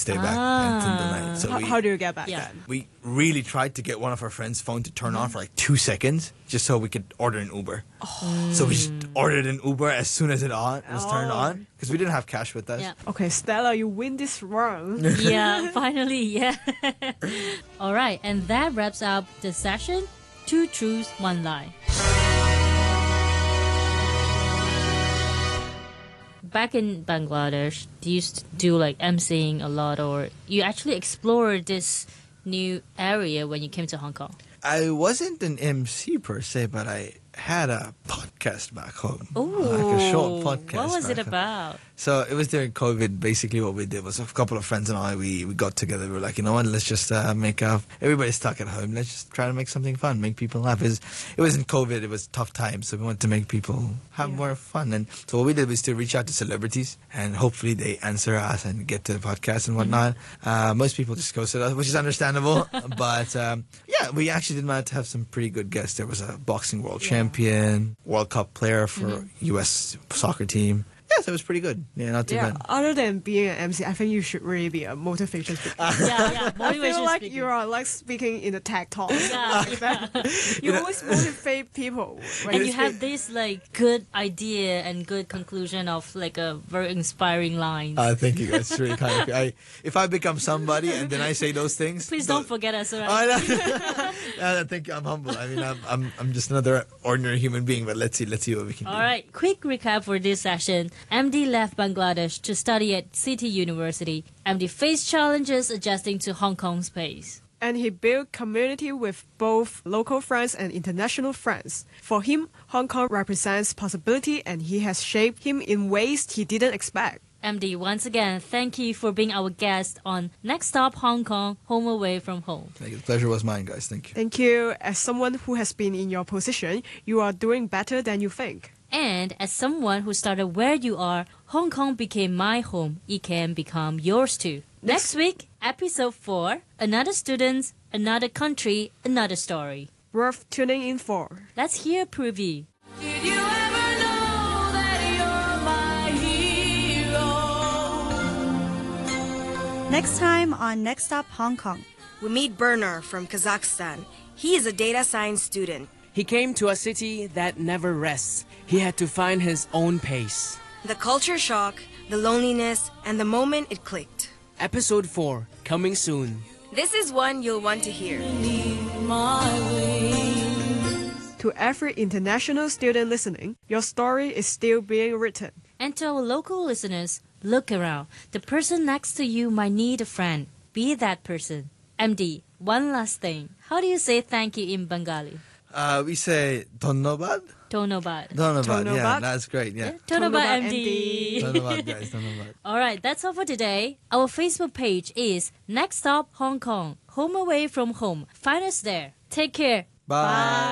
stay back until the night. So how do you get back then? We really tried to get one of our friends' phone to turn on for like 2 seconds just so we could order an Uber. So we just ordered an Uber as soon as it was turned on because we didn't have cash with us. Yeah. Okay, Stella, you win this round. Yeah, finally, yeah. All right, and that wraps up the session. 2 truths, 1 lie. Back in Bangladesh, do you do like emceeing a lot, or you actually explored this new area when you came to Hong Kong? I wasn't an MC per se, but I had a podcast back home. Oh, like a short podcast. What was it back home. about? So it was during COVID. Basically, what we did was a couple of friends and I, we got together. We were like, you know what, let's just make up. Everybody's stuck at home. Let's just try to make something fun, make people laugh. It wasn't COVID. It was tough times. So we wanted to make people have more fun. And so what we did was to reach out to celebrities and hopefully they answer us and get to the podcast and whatnot. Most people just ghosted us, which is understandable. But yeah, we actually did manage to have some pretty good guests. There was a boxing world champion, World Cup player for U.S. soccer team. Yes, it was pretty good. Yeah, not too bad. Other than being an MC, I think you should really be a motivation speaker. Yeah, I feel motivation like speaking. you are like speaking in a TED talk. Yeah. You always motivate people. when And you speak. have this like good idea and good conclusion of like a very inspiring line. Thank you. That's really kind of you. If I become somebody and then I say those things, Please don't forget us, I alright? know. Thank you. I'm humble. I mean, I'm just another ordinary human being. But let's see what we can do. All right, quick recap for this session. MD left Bangladesh to study at City University. MD faced challenges adjusting to Hong Kong's pace. And he built community with both local friends and international friends. For him, Hong Kong represents possibility and he has shaped him in ways he didn't expect. MD, once again, thank you for being our guest on Next Stop Hong Kong, Home Away from Home. Thank you. The pleasure was mine, guys. Thank you. Thank you. As someone who has been in your position, you are doing better than you think. And as someone who started where you are, Hong Kong became my home. It can become yours too. Next week, episode 4, another student, another country, another story. Worth tuning in for. Let's hear a preview. Did you ever know that you're my hero? Next time on Next Stop Hong Kong. We meet Bernard from Kazakhstan. He is a data science student. He came to a city that never rests. He had to find his own pace. The culture shock, the loneliness, and the moment it clicked. Episode 4, coming soon. This is one you'll want to hear. To every international student listening, your story is still being written. And to our local listeners, look around. The person next to you might need a friend. Be that person. MD, one last thing. How do you say thank you in Bengali? We say Dhonnobad. Tonobad. Dhonnobad. Yeah, Dhonnobad. that's great. Yeah. Tonobad Tonobad MD. Dhonnobad, guys. Dhonnobad. Alright, that's all for today. Our Facebook page is Next Stop Hong Kong, Home Away from Home. Find us there. Take care. Bye.